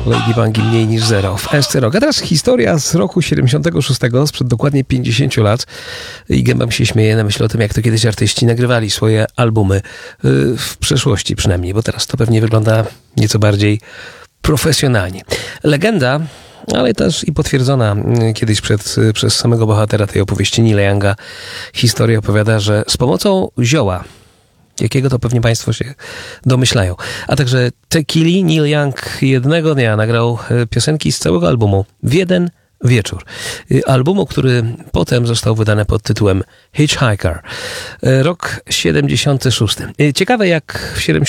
Lady Bangi mniej niż zero w SC Rock. A teraz historia z roku 76, sprzed dokładnie 50 lat. I gębam się śmieje na myśl o tym, jak to kiedyś artyści nagrywali swoje albumy. W przeszłości przynajmniej, bo teraz to pewnie wygląda nieco bardziej profesjonalnie. Legenda, ale też i potwierdzona kiedyś przez samego bohatera tej opowieści, Neila Younga, historia opowiada, że z pomocą zioła, jakiego to pewnie Państwo się domyślają, a także tequili, Neil Young jednego dnia nagrał piosenki z całego albumu w jeden wieczór. Albumu, który potem został wydany pod tytułem Hitchhiker. Rok 76. Ciekawe, jak w